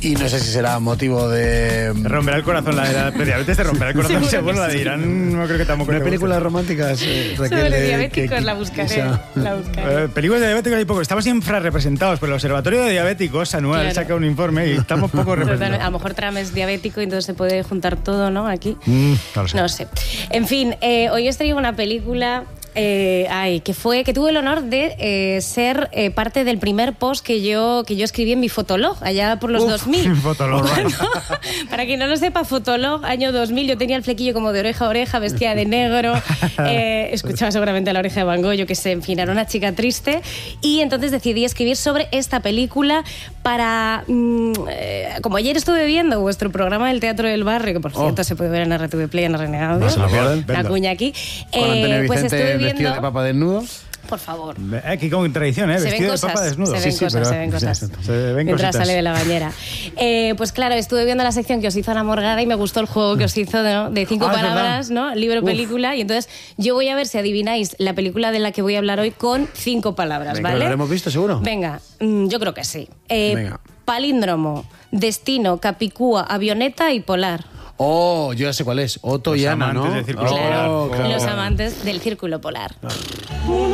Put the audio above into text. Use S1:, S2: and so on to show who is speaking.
S1: Y no sé si será motivo de...
S2: Te romperá el corazón la de la prediabetes, te romperá el corazón. Seguro la de Irán, no creo que tampoco.
S1: Una película romántica
S3: sobre diabéticos, la buscaré.
S2: Películas de diabéticos hay poco. Estamos infrarrepresentados, pero el Observatorio de Diabéticos anual saca un informe y estamos poco representados.
S3: A lo mejor Trump es diabético y entonces se puede juntar todo, ¿no? Aquí.
S2: No lo sé.
S3: En fin, hoy os traigo una película... que tuve el honor de ser parte del primer post que yo escribí en mi Fotolog, allá por los 2000.
S2: Fotolog.
S3: Bueno, para quien no lo sepa, Fotolog, año 2000, yo tenía el flequillo como de oreja a oreja, vestida de negro, escuchaba seguramente La Oreja de Van Gogh, yo que sé, en fin, era una chica triste, y entonces decidí escribir sobre esta película para... como ayer estuve viendo vuestro programa del Teatro del Barrio, que por cierto se puede ver en RTV Play, en Renegados, la cuña aquí,
S1: pues estuve vestido de papa desnudo.
S3: Por favor.
S2: Aquí con tradición, vestido de papa desnudo.
S3: Se ven cosas. Mientras sale de la bañera. Pues claro, estuve viendo la sección que os hizo Ana Morgada y me gustó el juego que os hizo de 5 palabras, ¿no? Libro, película. Y entonces yo voy a ver si adivináis la película de la que voy a hablar hoy con 5 palabras, ¿vale?
S1: ¿Lo habremos visto seguro?
S3: Venga, yo creo que sí. Palíndromo, destino, capicúa, avioneta y polar.
S1: Oh, yo ya sé cuál es. Otto y Ana, ¿no?
S2: Los amantes del Círculo Polar.
S3: Los amantes del Círculo Polar.